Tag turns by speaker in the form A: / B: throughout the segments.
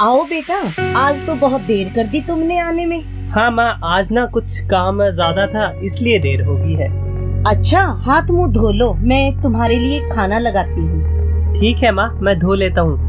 A: आओ बेटा, आज तो बहुत देर कर दी तुमने आने में।
B: हाँ माँ, आज ना कुछ काम ज्यादा था इसलिए देर हो गई है।
A: अच्छा, हाथ मुंह धो लो, मैं तुम्हारे लिए खाना लगाती हूँ।
B: ठीक है माँ, मैं धो लेता हूँ।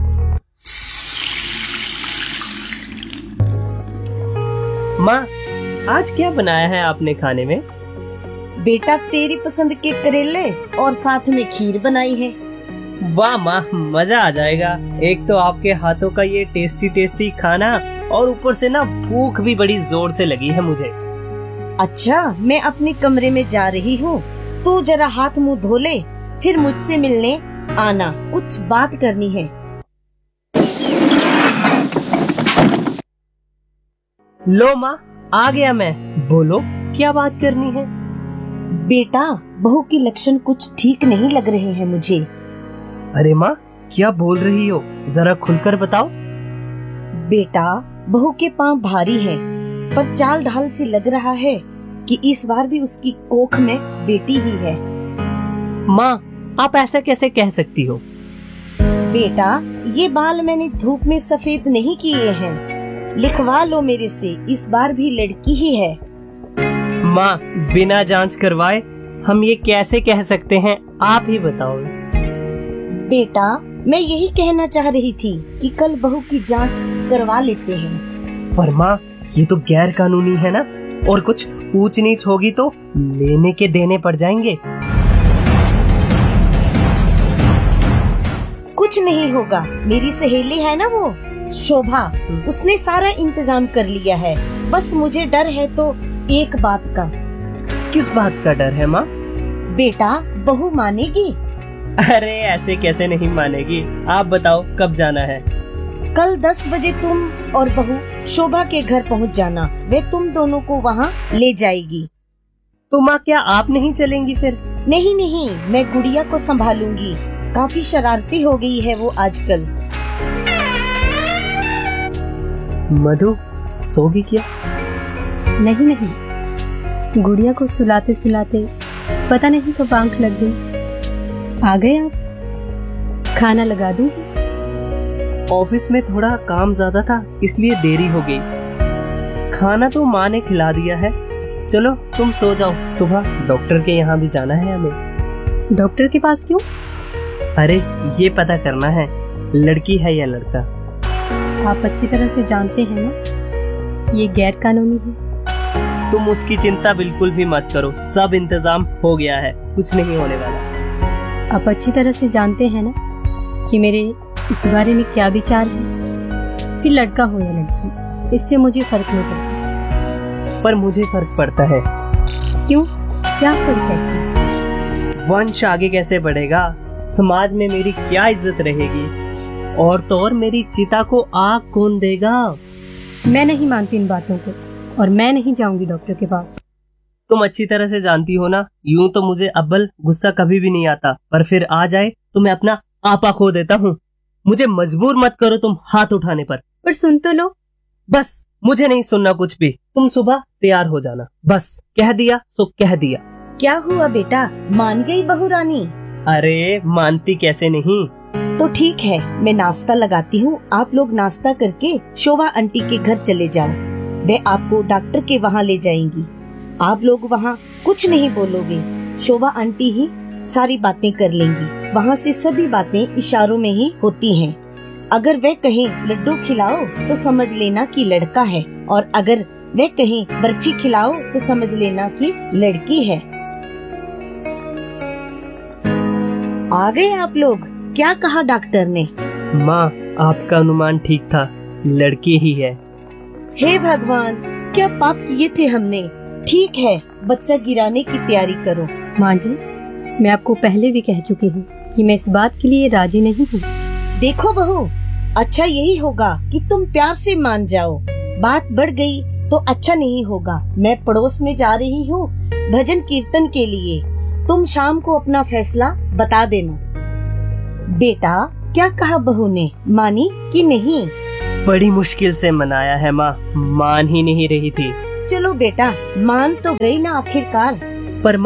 B: माँ, आज क्या बनाया है आपने खाने में?
A: बेटा, तेरी पसंद के करेले और साथ में खीर बनाई है।
B: वाह माँ, मजा आ जाएगा। एक तो आपके हाथों का ये टेस्टी टेस्टी खाना और ऊपर से ना भूख भी बड़ी जोर से लगी है मुझे।
A: अच्छा, मैं अपने कमरे में जा रही हूँ, तू जरा हाथ मुंह धो ले, फिर मुझसे मिलने आना, कुछ बात करनी है।
B: लो माँ, आ गया मैं। बोलो, क्या बात करनी है?
A: बेटा, बहू के लक्षण कुछ ठीक नहीं लग रहे हैं मुझे।
B: अरे माँ, क्या बोल रही हो? जरा खुलकर बताओ।
A: बेटा, बहू के पांव भारी हैं, पर चाल ढाल से लग रहा है कि इस बार भी उसकी कोख में बेटी ही है।
B: माँ, आप ऐसा कैसे कह सकती हो?
A: बेटा, ये बाल मैंने धूप में सफेद नहीं किए हैं, लिखवा लो मेरे से, इस बार भी लड़की ही है।
B: माँ, बिना जांच करवाए हम ये कैसे कह सकते हैं, आप ही बताओ।
A: बेटा, मैं यही कहना चाह रही थी कि कल बहू की जांच करवा लेते हैं।
B: पर माँ, ये तो गैर कानूनी है ना, और कुछ ऊंच नीच होगी तो लेने के देने पड़ जाएंगे।
A: कुछ नहीं होगा, मेरी सहेली है ना वो शोभा, उसने सारा इंतजाम कर लिया है। बस मुझे डर है तो एक बात का।
B: किस बात का डर है माँ?
A: बेटा, बहू मानेगी?
B: अरे ऐसे कैसे नहीं मानेगी, आप बताओ कब जाना है?
A: कल 10 बजे तुम और बहू शोभा के घर पहुंच जाना, वे तुम दोनों को वहां ले जाएगी।
B: तो माँ, क्या आप नहीं चलेंगी फिर?
A: नहीं नहीं, मैं गुड़िया को संभालूंगी, काफी शरारती हो गई है वो आजकल।
B: मधु, सोगी क्या?
C: नहीं नहीं, गुड़िया को सुलाते सुलाते पता नहीं कब आंख लग गई। आ गए आप? खाना लगा दूंगी।
B: ऑफिस में थोड़ा काम ज्यादा था इसलिए देरी हो गई। खाना तो माँ ने खिला दिया है। चलो तुम सो जाओ, सुबह डॉक्टर के यहाँ भी जाना है हमें।
C: डॉक्टर के पास क्यों?
B: अरे ये पता करना है लड़की है या लड़का।
C: आप अच्छी तरह से जानते हैं ना कि ये गैर कानूनी है।
B: तुम उसकी चिंता बिल्कुल भी मत करो, सब इंतजाम हो गया है, कुछ नहीं होने वाला।
C: आप अच्छी तरह से जानते हैं ना कि मेरे इस बारे में क्या विचार है। फिर लड़का हो या लड़की, इससे मुझे फर्क नहीं पड़ता।
B: पर मुझे फर्क पड़ता है।
C: क्यों? क्या फर्क है इसमें?
B: वंश आगे कैसे बढ़ेगा, समाज में मेरी क्या इज्जत रहेगी, और तो और मेरी चिता को आग कौन देगा?
C: मैं नहीं मानती इन बातों को, और मैं नहीं जाऊंगी डॉक्टर के पास।
B: तुम अच्छी तरह से जानती हो ना, यूं तो मुझे अव्वल गुस्सा कभी भी नहीं आता, पर फिर आ जाए तो मैं अपना आपा खो देता हूँ। मुझे मजबूर मत करो तुम हाथ उठाने पर।
C: सुन तो लो।
B: बस, मुझे नहीं सुनना कुछ भी। तुम सुबह तैयार हो जाना, बस कह दिया सो कह दिया।
A: क्या हुआ बेटा, मान गई बहू रानी?
B: अरे मानती कैसे नहीं।
A: तो ठीक है, मैं नाश्ता लगाती हूँ, आप लोग नाश्ता करके शोभा आंटी के घर चले जाओ, वे आपको डॉक्टर के वहाँ ले जाएंगी। आप लोग वहाँ कुछ नहीं बोलोगे, शोभा आंटी ही सारी बातें कर लेंगी। वहाँ से सभी बातें इशारों में ही होती हैं। अगर वे कहें लड्डू खिलाओ तो समझ लेना कि लड़का है, और अगर वे कहें बर्फी खिलाओ तो समझ लेना कि लड़की है। आ गए आप लोग? क्या कहा डॉक्टर ने?
B: माँ, आपका अनुमान ठीक था, लड़की ही है।
A: हे भगवान, क्या पाप किए थे हमने। ठीक है, बच्चा गिराने की तैयारी करो।
C: माँ जी, मैं आपको पहले भी कह चुकी हूँ कि मैं इस बात के लिए राजी नहीं हूँ।
A: देखो बहू, अच्छा यही होगा कि तुम प्यार से मान जाओ। बात बढ़ गई तो अच्छा नहीं होगा। मैं पड़ोस में जा रही हूँ भजन कीर्तन के लिए, तुम शाम को अपना फैसला बता देना। बेटा, क्या कहा बहू ने, मानी कि नहीं?
B: बड़ी मुश्किल से मनाया है माँ, मान ही नहीं रही थी।
A: चलो बेटा, मान तो गई ना आखिरकार।
B: पर माँ,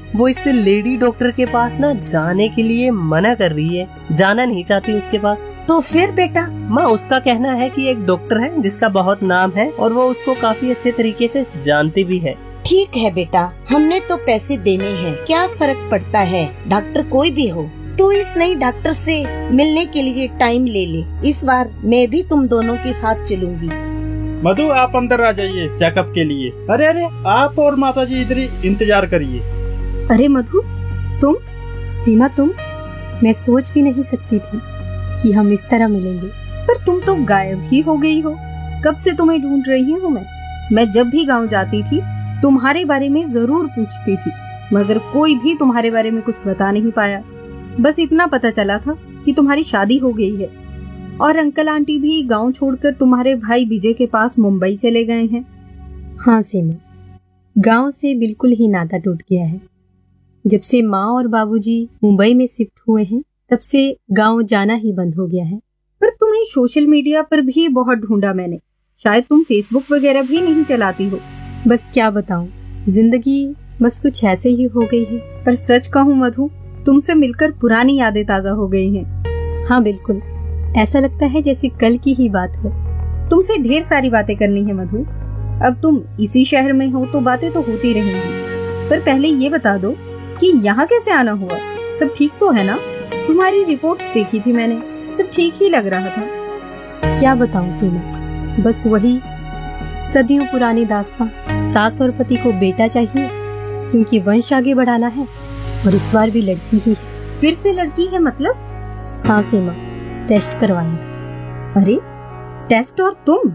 B: वो इससे लेडी डॉक्टर के पास ना जाने के लिए मना कर रही है, जाना नहीं चाहती उसके पास।
A: तो फिर बेटा?
B: माँ, उसका कहना है कि एक डॉक्टर है जिसका बहुत नाम है और वो उसको काफी अच्छे तरीके से जानती भी है।
A: ठीक है बेटा, हमने तो पैसे देने हैं, क्या फर्क पड़ता है, डॉक्टर कोई भी हो। तू इस नई डॉक्टर से मिलने के लिए टाइम ले ले। इस बार मैं भी तुम दोनों के साथ चलूंगी।
D: मधु, आप अंदर आ जाइए चेकअप के लिए। अरे अरे, आप और माताजी इधर ही इंतजार करिए।
C: अरे मधु, तुम? सीमा, तुम? मैं सोच भी नहीं सकती थी कि हम इस तरह मिलेंगे।
E: पर तुम तो गायब ही हो गई हो। कब से तुम्हें ढूंढ रही हूँ मैं जब भी गांव जाती थी तुम्हारे बारे में जरूर पूछती थी, मगर कोई भी तुम्हारे बारे में कुछ बता नहीं पाया। बस इतना पता चला था कि तुम्हारी शादी हो गई है और अंकल आंटी भी गांव छोड़कर तुम्हारे भाई विजय के पास मुंबई चले गए हैं।
C: हाँ सीमा, गांव से बिल्कुल ही नाता टूट गया है। जब से माँ और बाबूजी मुंबई में शिफ्ट हुए हैं तब से गांव जाना ही बंद हो गया है।
E: पर तुम्हें सोशल मीडिया पर भी बहुत ढूंढा मैंने, शायद तुम फेसबुक वगैरह भी नहीं चलाती हो।
C: बस क्या बताऊं, जिंदगी बस कुछ ऐसे ही हो गई है।
E: पर सच कहूँ मधु, तुमसे मिलकर पुरानी यादें ताजा हो गई हैं।
C: हाँ बिल्कुल, ऐसा लगता है जैसे कल की ही बात हो।
E: तुमसे ढेर सारी बातें करनी है मधु। अब तुम इसी शहर में हो तो बातें तो होती रहेंगी, पर पहले ये बता दो कि यहाँ कैसे आना हुआ? सब ठीक तो है ना? तुम्हारी रिपोर्ट्स देखी थी मैंने, सब ठीक ही लग रहा था।
C: क्या बताऊं सीमा, बस वही सदियों पुरानी दास्तां। सास और पति को बेटा चाहिए क्योंकि वंश आगे बढ़ाना है, और इस बार भी लड़की ही।
E: फिर से लड़की है मतलब?
C: हाँ सीमा, टेस्ट करवाएंगे।
E: अरे टेस्ट और तुम?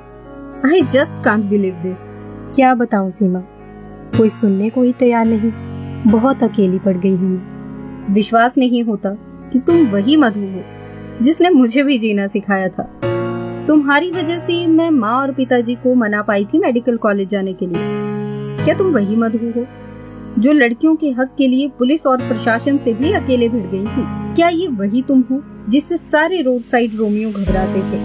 E: I just can't believe this.
C: क्या बताऊं सीमा, कोई सुनने को ही तैयार नहीं। बहुत अकेली पड़ गई हूँ।
E: विश्वास नहीं होता कि तुम वही मधु हो जिसने मुझे भी जीना सिखाया था। तुम्हारी वजह से मैं माँ और पिताजी को मना पाई थी मेडिकल कॉलेज जाने के लिए। क्या तुम वही मधु हो जो लड़कियों के हक के लिए पुलिस और प्रशासन से भी अकेले भिड़ गई थी? क्या ये वही तुम हो जिससे सारे रोड साइड रोमियो घबराते थे?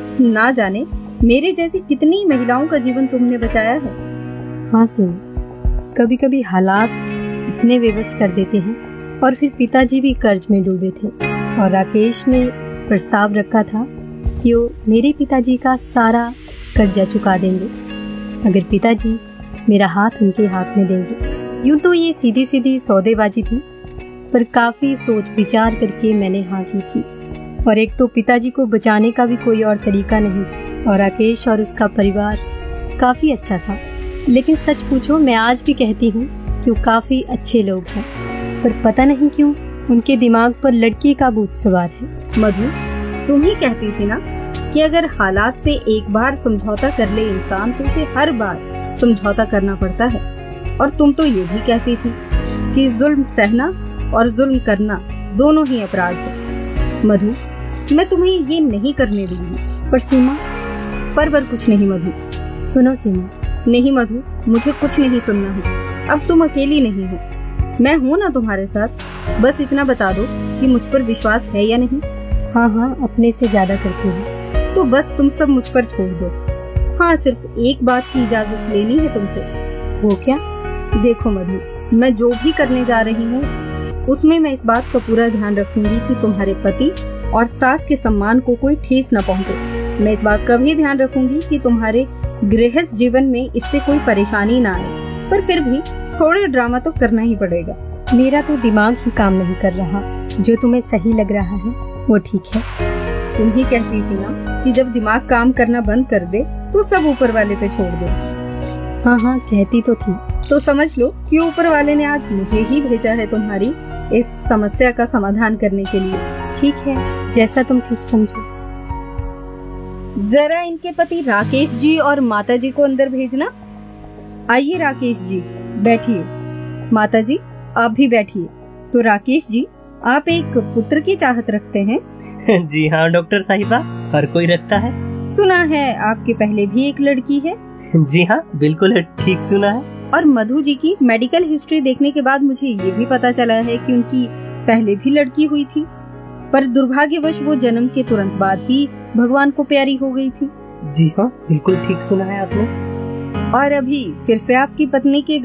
E: ना जाने मेरे जैसी कितनी महिलाओं का जीवन तुमने बचाया है।
C: हाँ सीमा, कभी कभी हालात इतने बेबस कर देते हैं। और फिर पिताजी भी कर्ज में डूबे थे और राकेश ने प्रस्ताव रखा था कि वो मेरे पिताजी का सारा कर्जा चुका देंगे अगर पिताजी मेरा हाथ उनके हाथ में देंगे। यूं तो ये सीधी सीधी सौदेबाजी थी, पर काफी सोच विचार करके मैंने हाँ की थी। और एक तो पिताजी को बचाने का भी कोई और तरीका नहीं था, और राकेश और उसका परिवार काफी अच्छा था। लेकिन सच पूछो, मैं आज भी कहती हूँ कि वो काफी अच्छे लोग हैं, पर पता नहीं क्यों उनके दिमाग पर लड़की का भूत सवार है।
E: मधु, तुम ही कहती थी ना कि अगर हालात से एक बार समझौता कर ले इंसान तो उसे हर बार समझौता करना पड़ता है। और तुम तो ये भी कहती थी कि जुल्म सहना और जुल्म करना दोनों ही अपराध है। मधु, मैं तुम्हें ये नहीं करने दूंगी।
C: पर सीमा,
E: पर कुछ नहीं मधु।
C: सुनो सीमा।
E: नहीं मधु, मुझे कुछ नहीं सुनना है। अब तुम अकेली नहीं हो, मैं हूँ ना तुम्हारे साथ। बस इतना बता दो कि मुझ पर विश्वास है या नहीं।
C: हाँ हाँ, अपने से ज्यादा करती हूँ।
E: तो बस तुम सब मुझ पर छोड़ दो। हाँ, सिर्फ एक बात की इजाजत लेनी है तुमसे।
C: वो क्या?
E: देखो मधु, मैं जो भी करने जा रही हूँ उसमें मैं इस बात का पूरा ध्यान रखूंगी कि तुम्हारे पति और सास के सम्मान को कोई ठेस न पहुँचे। मैं इस बात का भी ध्यान रखूंगी कि तुम्हारे गृहस्थ जीवन में इससे कोई परेशानी ना आए। पर फिर भी थोड़ा ड्रामा तो करना ही पड़ेगा।
C: मेरा तो दिमाग ही काम नहीं कर रहा। जो तुम्हें सही लग रहा है वो ठीक है।
E: तुम ही कहती थी ना कि जब दिमाग काम करना बंद कर दे तो सब ऊपर वाले पे छोड़ दो।
C: हाँ हाँ, कहती तो थी।
E: तो समझ लो कि ऊपर वाले ने आज मुझे ही भेजा है तुम्हारी इस समस्या का समाधान करने के लिए।
C: ठीक है, जैसा तुम ठीक समझो।
E: जरा इनके पति राकेश जी और माता जी को अंदर भेजना। आइए राकेश जी, बैठिए। माता जी, आप भी बैठिए। तो राकेश जी, आप एक पुत्र की चाहत रखते हैं?
B: जी हाँ डॉक्टर साहिबा, हर कोई रखता है।
E: सुना है आपके पहले भी एक लड़की है।
B: जी हाँ, बिल्कुल ठीक सुना है।
E: और मधु जी की मेडिकल हिस्ट्री देखने के बाद मुझे ये भी पता चला है कि उनकी पहले भी लड़की हुई थी, पर दुर्भाग्यवश वो जन्म के तुरंत बाद ही भगवान को प्यारी हो गई थी।
B: जी हाँ, बिल्कुल ठीक सुना है आपने।
E: और अभी फिर से आपकी पत्नी के